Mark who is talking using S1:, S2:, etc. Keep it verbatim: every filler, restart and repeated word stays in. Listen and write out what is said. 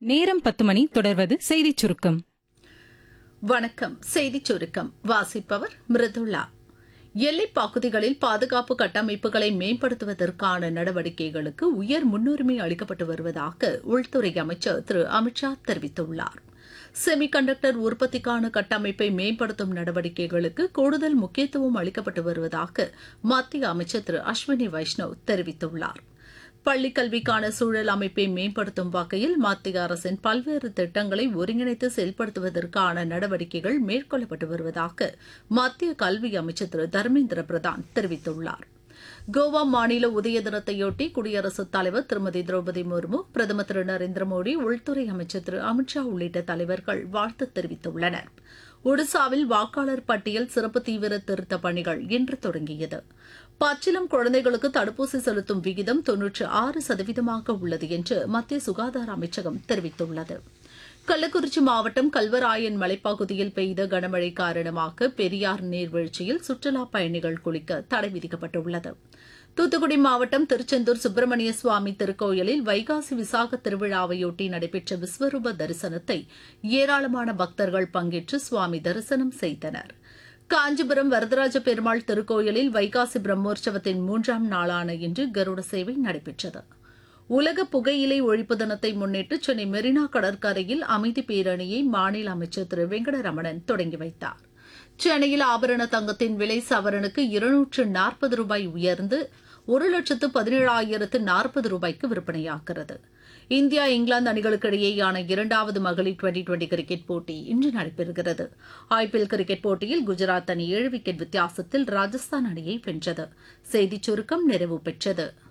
S1: நேரம் பத்து மணி. தொடர்வது செய்திச் சுருக்கம்.
S2: வணக்கம். செய்திச் சுருக்கம் வாசிப்பவர் மிருதுளா. எல்லைப் பகுதிகளில் பாதுகாப்பு கட்டமைப்புகளை மேம்படுத்துவதற்கான நடவடிக்கைகளுக்கு உயர் முன்னுரிமை அளிக்கப்பட்டு வருவதாக உள்துறை அமைச்சர் திரு அமித்ஷா தெரிவித்துள்ளார். செமி கண்டக்டர் உற்பத்திக்கான கட்டமைப்பை மேம்படுத்தும் நடவடிக்கைகளுக்கு கூடுதல் முக்கியத்துவம் அளிக்கப்பட்டு வருவதாக மத்திய அமைச்சர் திரு அஸ்வினி வைஷ்ணவ் தெரிவித்துள்ளார். பள்ளிக் கல்விக்கான சூழல் அமைப்பை மேம்படுத்தும் வகையில் மத்திய அரசின் பல்வேறு திட்டங்களை ஒருங்கிணைத்து செயல்படுத்துவதற்கான நடவடிக்கைகள் மேற்கொள்ளப்பட்டு வருவதாக மத்திய கல்வி அமைச்சர் திரு தர்மேந்திர பிரதான் தெரிவித்துள்ளார். கோவா மாநில உதய தினத்தையொட்டி குடியரசுத் தலைவர் திருமதி திரௌபதி முர்மு, பிரதமர் திரு நரேந்திர மோடி, உள்துறை அமைச்சர் திரு அமித்ஷா உள்ளிட்ட தலைவர்கள் வாழ்த்து தெரிவித்துள்ளனர். ஒடிசாவில் வாக்காளர் பட்டியல் சிறப்பு தீவிர திருத்த பணிகள் இன்று தொடங்கியது. பச்சிலம் குழந்தைகளுக்கு தடுப்பூசி செலுத்தும் விகிதம் தொன்னூற்று ஆறு சதவீதமாக உள்ளது என்று மத்திய சுகாதார அமைச்சகம் தெரிவித்துள்ளது. கள்ளக்குறிச்சி மாவட்டம் கல்வராயன் மலைப்பகுதியில் பெய்த கனமழை காரணமாக பெரியார் நீர்வீழ்ச்சியில் சுற்றுலாப் பயணிகள் குளிக்க தடை விதிக்கப்பட்டுள்ளது. தூத்துக்குடி மாவட்டம் திருச்செந்தூர் சுப்பிரமணிய சுவாமி திருக்கோயிலில் வைகாசி விசாக திருவிழாவையொட்டி நடைபெற்ற விஸ்வரூப தரிசனத்தை ஏராளமான பக்தர்கள் பங்கேற்று சுவாமி தரிசனம் செய்தனர். காஞ்சிபுரம் வரதராஜ பெருமாள் திருக்கோயிலில் வைகாசி பிரம்மோற்சவத்தின் மூன்றாம் நாளான இன்று கருட சேவை நடைபெற்றது. உலக புகையிலை ஒழிப்பு தினத்தை முன்னிட்டு சென்னை மெரினா கடற்கரையில் அமைதி பேரணியை மாநில அமைச்சர் திரு வெங்கடரமணன் தொடங்கி வைத்தார். சென்னையில் ஆபரண தங்கத்தின் விலை சவரனுக்கு இருநூற்று நாற்பது ரூபாய் உயர்ந்து ஒரு லட்சத்து பதினேழாயிரத்து நாற்பது ரூபாய்க்கு விற்பனையாகிறது. இந்தியா இங்கிலாந்து அணிகளுக்கு இடையேயான இரண்டாவது மகளிர் டுவெண்டி டுவெண்டி கிரிக்கெட் போட்டி இன்று நடைபெறுகிறது. ஐபிஎல் கிரிக்கெட் போட்டியில் குஜராத் அணி ஏழு விக்கெட் வித்தியாசத்தில் ராஜஸ்தான் அணியை வென்றது. செய்திச் சுருக்கம் நிறைவு பெற்றது.